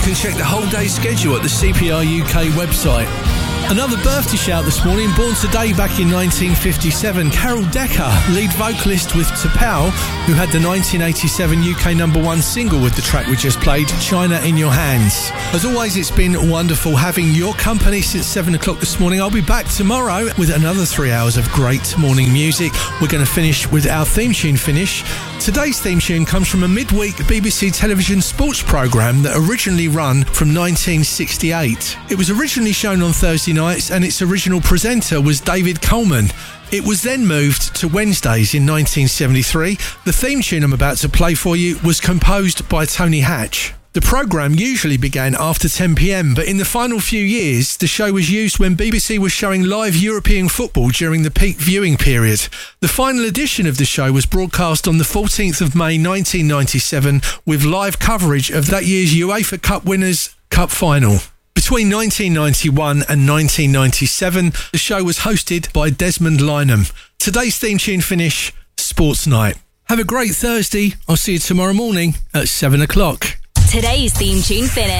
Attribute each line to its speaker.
Speaker 1: can check the whole day's schedule at the CPR UK website. Another birthday shout this morning, born today back in 1957, Carol Decker, lead vocalist with T'Pau, who had the 1987 UK #1 single with the track we just played, China in Your Hands. As always, it's been wonderful having your company since 7 o'clock this morning. I'll be back tomorrow with another 3 hours of great morning music. We're going to finish with our theme tune finish. Today's theme tune comes from a midweek BBC television sports programme that originally ran from 1968. It was originally shown on Thursday nights and its original presenter was David Coleman. It was then moved to Wednesdays in 1973. The theme tune I'm about to play for you was composed by Tony Hatch. The programme usually began after 10 p.m, but in the final few years, the show was used when BBC was showing live European football during the peak viewing period. The final edition of the show was broadcast on the 14th of May 1997 with live coverage of that year's UEFA Cup Winners' Cup final. Between 1991 and 1997, the show was hosted by Desmond Lynam. Today's theme tune finish, Sports Night. Have a great Thursday. I'll see you tomorrow morning at 7 o'clock.
Speaker 2: Today's theme tune finish.